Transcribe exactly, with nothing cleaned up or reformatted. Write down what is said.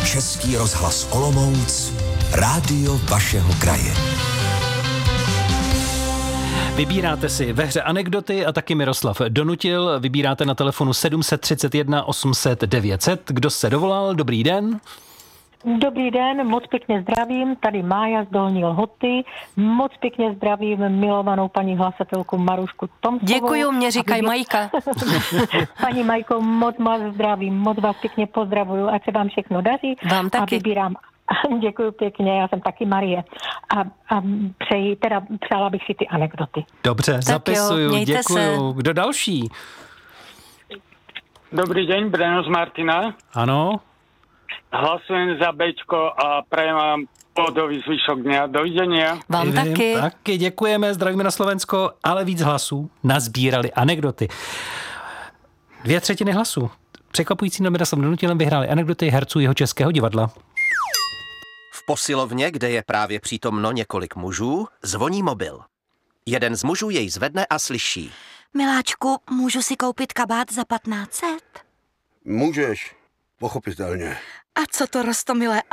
Český rozhlas Olomouc, rádio vašeho kraje. Vybíráte si ve hře anekdoty a taky Miroslav donutil. Vybíráte na telefonu sedm set třicet jedna osm set devět set. Kdo se dovolal? Dobrý den. Dobrý den, moc pěkně zdravím, tady Mája z Dolní Lhoty, moc pěkně zdravím milovanou paní hlasatelku Marušku Tomcovou. Děkuju, mě říkají Majka. Paní Majko, moc vás zdravím, moc vás pěkně pozdravuju, ať se vám všechno daří. Vám taky. A vybírám, děkuju pěkně, já jsem taky Marie. A, a přeji, teda přála bych si ty anekdoty. Dobře, tak zapisuju, jo, děkuju. Se. Kdo další? Dobrý deň, Breno z Martina. Ano. Hlasujem za Bčko a prajem vám pohodový zvyšok dňa. Dovidenia. Vám Vím, taky. Taky děkujeme, zdravíme na Slovensko, ale víc hlasů nazbírali anekdoty. Dvě třetiny hlasů. Překvapující na Miroslav donutilem vyhráli anekdoty herců Jihočeského divadla. V posilovně, kde je právě přítomno několik mužů, zvoní mobil. Jeden z mužů jej zvedne a slyší. Miláčku, můžu si koupit kabát za patnáct set? Můžeš, pochopitelně. A co to, Rostomile,